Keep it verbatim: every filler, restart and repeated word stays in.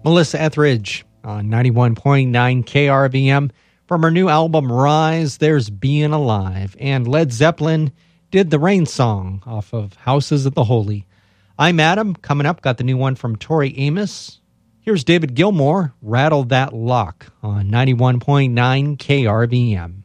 Melissa Etheridge on ninety-one point nine K R V M. From her new album Rise, there's Being Alive. And Led Zeppelin did the Rain Song off of Houses of the Holy. I'm Adam. Coming up, got the new one from Tori Amos. Here's David Gilmour, Rattle That Lock on ninety-one point nine K R V M.